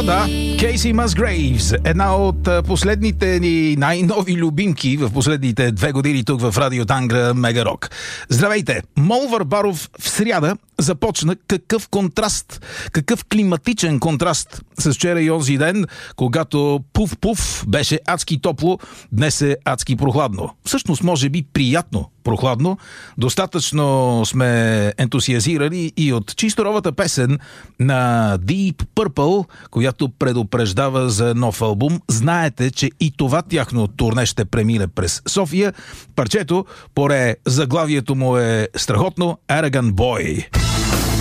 О, да, Кейси Мъсгрейвс, една от последните ни най-нови любимки в последните 2 години тук в Радио Тангра Мега Рок. Здравейте! Мол Варбаров в сряда започна какъв контраст, какъв климатичен контраст с вчера и онзи ден, когато пуф-пуф беше адски топло, днес е адски прохладно. Всъщност може би приятно прохладно. Достатъчно сме ентусиазирани и от чисторовата песен на Deep Purple, която предупреждава за нов албум. Знаете, че и това тяхно турне ще премине през София. Парчето, поре заглавието му е страхотно, Arrogant Boy.